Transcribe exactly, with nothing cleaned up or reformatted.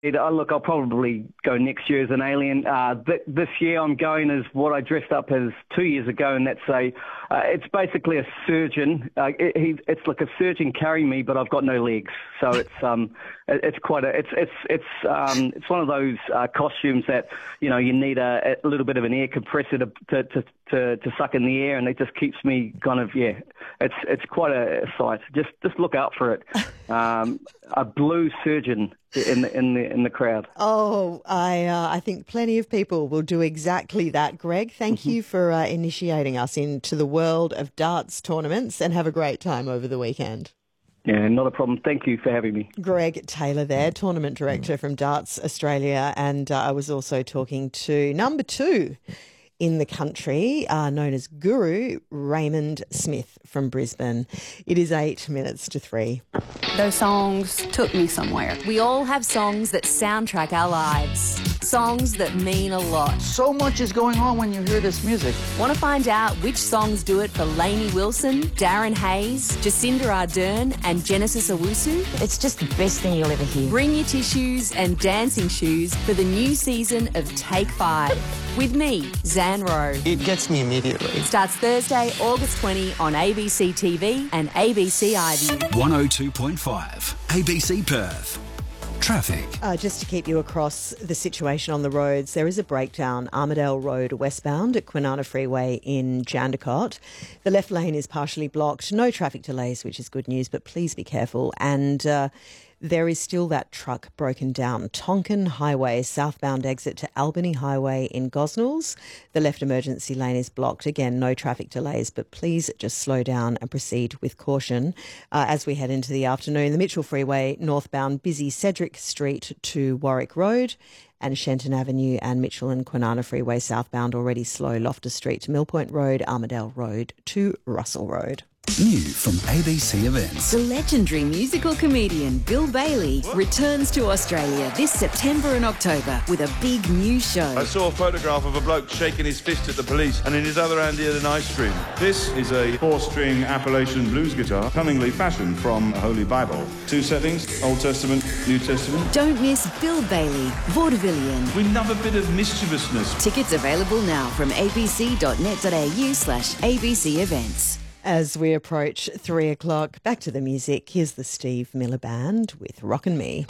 Oh, look, I'll probably go next year as an alien. Uh, th- this year I'm going as what I dressed up as two years ago, and that's a, uh, it's basically a surgeon. Uh, it, he, it's like a surgeon carrying me, but I've got no legs. So it's um, it, it's quite a, it's it's it's um, it's one of those uh, costumes that you know you need a, a little bit of an air compressor to to, to to to suck in the air, and it just keeps me kind of yeah. It's it's quite a sight. Just just look out for it. Um, a blue surgeon in the in the in the crowd. Oh, I uh, I think plenty of people will do exactly that. Greg, thank mm-hmm. you for uh, initiating us into the world of darts tournaments, and have a great time over the weekend. Yeah, not a problem. Thank you for having me. Greg Taylor there, tournament director from Darts Australia, and uh, I was also talking to number two in the country, uh, known as Guru, Raymond Smith from Brisbane. It is eight minutes to three. Those songs took me somewhere. We all have songs that soundtrack our lives. Songs that mean a lot. So much is going on when you hear this music. Want to find out which songs do it for Lainey Wilson, Darren Hayes, Jacinda Ardern and Genesis Owusu? It's just the best thing you'll ever hear. Bring your tissues and dancing shoes for the new season of Take Five. With me, Zan Rowe. It gets me immediately. It starts Thursday, August twentieth on A B C T V and A B C iView. one oh two point five, A B C Perth. Traffic. Uh, just to keep you across the situation on the roads, there is a breakdown Armadale Road westbound at Kwinana Freeway in Jandakot. The left lane is partially blocked. No traffic delays, which is good news, but please be careful. And uh, there is still that truck broken down. Tonkin Highway, southbound exit to Albany Highway in Gosnells. The left emergency lane is blocked. Again, no traffic delays, but please just slow down and proceed with caution. Uh, as we head into the afternoon, the Mitchell Freeway northbound, busy Cedric Street to Warwick Road, and Shenton Avenue and Mitchell and Kwinana Freeway southbound already slow. Loftus Street to Millpoint Road, Armadale Road to Russell Road. New from A B C Events. The legendary musical comedian Bill Bailey returns to Australia this September and October with a big new show. I saw a photograph of a bloke shaking his fist at the police and in his other hand he had an ice cream. This is a four-string Appalachian blues guitar, cunningly fashioned from a Holy Bible. Two settings, Old Testament, New Testament. Don't miss Bill Bailey, Vaudevillian. We love a bit of mischievousness. Tickets available now from abc.net.au slash ABC events. As we approach three o'clock, back to the music. Here's the Steve Miller Band with Rockin' Me.